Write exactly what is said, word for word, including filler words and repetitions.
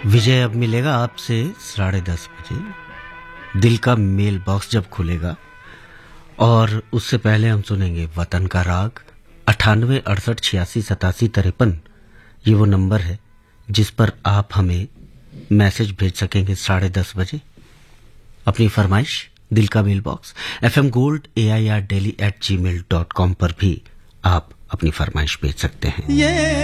विजय अब मिलेगा आपसे साढ़े दस बजे। दिल का मेल बॉक्स जब खुलेगा, और उससे पहले हम सुनेंगे वतन का राग। अट्ठानवे अड़सठ छियासी सतासी तिरपन ये वो नंबर है जिस पर आप हमें मैसेज भेज सकेंगे साढ़े दस बजे अपनी फरमाइश। दिल का mail box F M gold A I R daily eight ji mail dot com पर भी आप अपनी फरमाइश भेज सकते हैं।